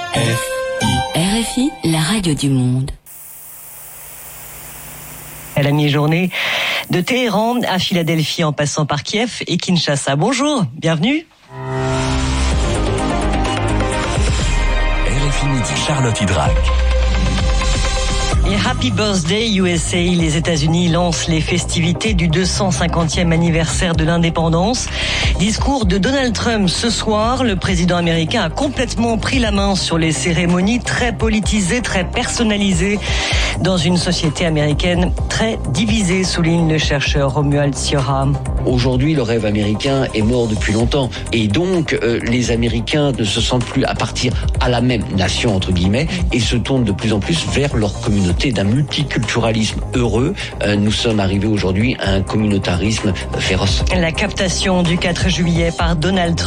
RFI, la radio du monde. À la mi-journée, de Téhéran à Philadelphie en passant par Kiev et Kinshasa. Bonjour, bienvenue. RFI Midi, Charlotte Hydrac. Et Happy Birthday USA, les États-Unis lancent les festivités du 250e anniversaire de l'indépendance. Discours de Donald Trump ce soir. Le président américain a complètement pris la main sur les cérémonies très politisées, très personnalisées dans une société américaine très divisée, souligne le chercheur Romuald Sciorra. Aujourd'hui, le rêve américain est mort depuis longtemps. Et donc, les Américains ne se sentent plus appartenir à la même nation, entre guillemets, et se tournent de plus en plus vers leur communauté d'un multiculturalisme heureux. Nous sommes arrivés aujourd'hui à un communautarisme féroce. La captation du 4 juillet par Donald Trump